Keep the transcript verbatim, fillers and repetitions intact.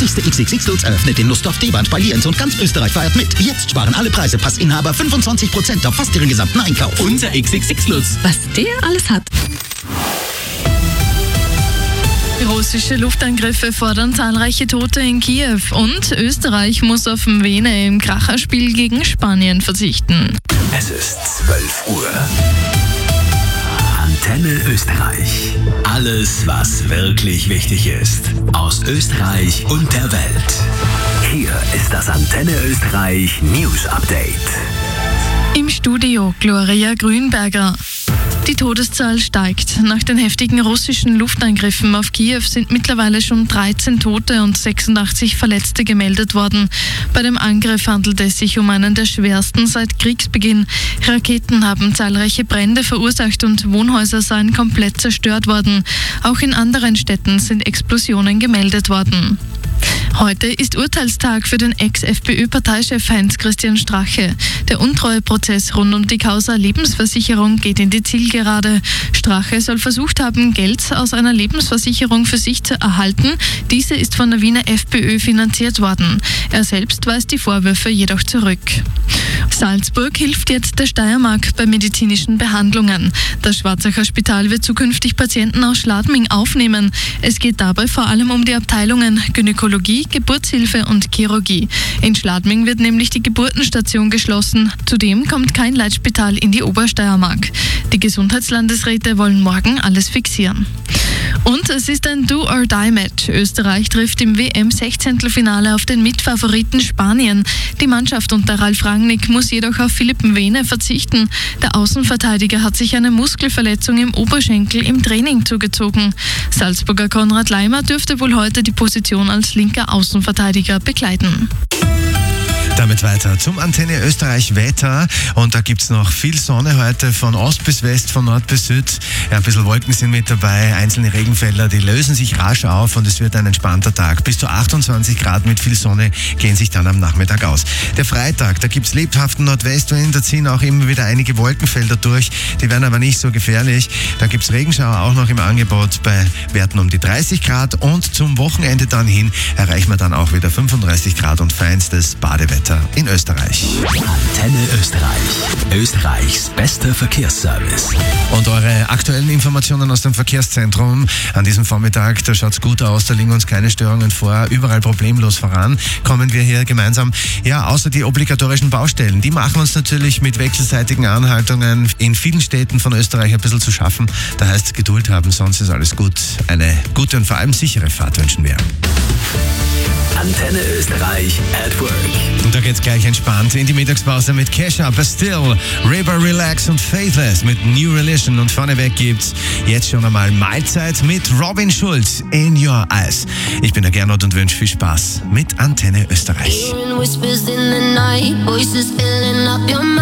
sechzigste X X X-Lutz eröffnet den Lusthof D-Band bei Lienz und ganz Österreich feiert mit. Jetzt sparen alle Preise Passinhaber fünfundzwanzig Prozent auf fast ihren gesamten Einkauf. Unser X X X-Lutz. Was der alles hat. Russische Luftangriffe fordern zahlreiche Tote in Kiew und Österreich muss auf Vene im Kracherspiel gegen Spanien verzichten. Es ist zwölf Uhr. Antenne Österreich. Alles, was wirklich wichtig ist. Aus Österreich und der Welt. Hier ist das Antenne Österreich News Update. Im Studio Gloria Grünberger. Die Todeszahl steigt. Nach den heftigen russischen Luftangriffen auf Kiew sind mittlerweile schon dreizehn Tote und sechsundachtzig Verletzte gemeldet worden. Bei dem Angriff handelt es sich um einen der schwersten seit Kriegsbeginn. Raketen haben zahlreiche Brände verursacht und Wohnhäuser seien komplett zerstört worden. Auch in anderen Städten sind Explosionen gemeldet worden. Heute ist Urteilstag für den Ex-F P Ö-Parteichef Heinz-Christian Strache. Der Untreueprozess rund um die Causa Lebensversicherung geht in die Zielgerade. Strache soll versucht haben, Geld aus einer Lebensversicherung für sich zu erhalten. Diese ist von der Wiener FPÖ finanziert worden. Er selbst weist die Vorwürfe jedoch zurück. Salzburg hilft jetzt der Steiermark bei medizinischen Behandlungen. Das Schwarzacher Spital wird zukünftig Patienten aus Schladming aufnehmen. Es geht dabei vor allem um die Abteilungen Gynäkologie, Geburtshilfe und Chirurgie. In Schladming wird nämlich die Geburtenstation geschlossen. Zudem kommt kein Leitspital in die Obersteiermark. Die Gesundheitslandesräte wollen morgen alles fixieren. Und es ist ein Do-or-Die-Match. Österreich trifft im W M-Sechzehntelfinale auf den Mitfavoriten Spanien. Die Mannschaft unter Ralf Rangnick muss jedoch auf Philipp Vene verzichten. Der Außenverteidiger hat sich eine Muskelverletzung im Oberschenkel im Training zugezogen. Salzburger Konrad Leimer dürfte wohl heute die Position als linker Außenverteidiger bekleiden. Damit weiter zum Antenne Österreich Wetter und da gibt's noch viel Sonne heute von Ost bis West, von Nord bis Süd. Ja, ein bisschen Wolken sind mit dabei, einzelne Regenfelder, die lösen sich rasch auf und es wird ein entspannter Tag. Bis zu achtundzwanzig Grad mit viel Sonne gehen sich dann am Nachmittag aus. Der Freitag, da gibt's lebhaften Nordwestwind, da ziehen auch immer wieder einige Wolkenfelder durch, die werden aber nicht so gefährlich. Da gibt's Regenschauer auch noch im Angebot bei Werten um die dreißig Grad und zum Wochenende dann hin erreichen wir dann auch wieder fünfunddreißig Grad und feinstes Badewetter in Österreich. Antenne Österreich. Österreichs bester Verkehrsservice. Und eure aktuellen Informationen aus dem Verkehrszentrum an diesem Vormittag, da schaut's gut aus, da liegen uns keine Störungen vor, überall problemlos voran. Kommen wir hier gemeinsam, ja, außer die obligatorischen Baustellen, die machen uns natürlich mit wechselseitigen Anhaltungen in vielen Städten von Österreich ein bisschen zu schaffen. Da heißt Geduld haben, sonst ist alles gut. Eine gute und vor allem sichere Fahrt wünschen wir. Antenne Österreich at Work. Und da geht's gleich entspannt in die Mittagspause mit Kesha, Bastille, Reba Relax und Faithless mit New Religion. Und vorneweg gibt's jetzt schon einmal Mahlzeit mit Robin Schulz, In Your Eyes. Ich bin der Gernot und wünsche viel Spaß mit Antenne Österreich. Whispers in the night, voices filling up your